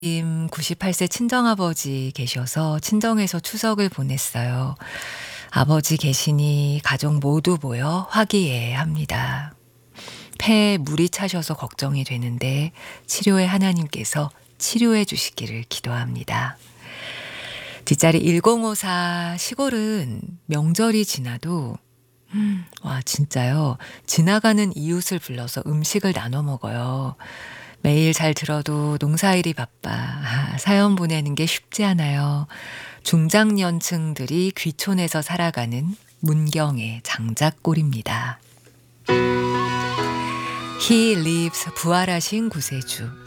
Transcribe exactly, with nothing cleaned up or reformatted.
임 구십팔 세 친정아버지 계셔서 친정에서 추석을 보냈어요. 아버지 계시니 가족 모두 모여 화기애애합니다. 폐에 물이 차셔서 걱정이 되는데 치료의 하나님께서 치료해 주시기를 기도합니다. 뒷자리 일공오사 시골은 명절이 지나도 음, 와 진짜요. 지나가는 이웃을 불러서 음식을 나눠 먹어요. 매일 잘 들어도 농사일이 바빠. 아, 사연 보내는 게 쉽지 않아요. 중장년층들이 귀촌에서 살아가는 문경의 장작골입니다. He lives 부활하신 구세주.